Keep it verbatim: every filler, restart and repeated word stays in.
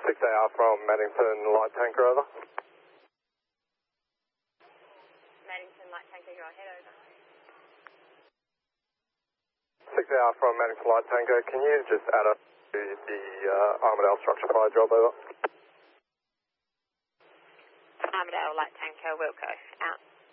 six A R from Maddington Light Tanker, over. Maddington Light Tanker, go ahead, over. six A R from Maddington Light Tanker, can you just add up to the uh, Armadale structure fire job, over? Armadale Light Tanker, Wilco, out.